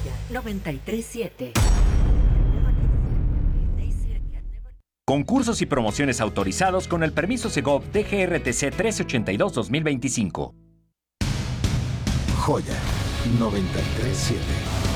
Joya 93.7. Concursos y promociones autorizados con el permiso Segov DGRTC 1382-2025. Joya 93.7.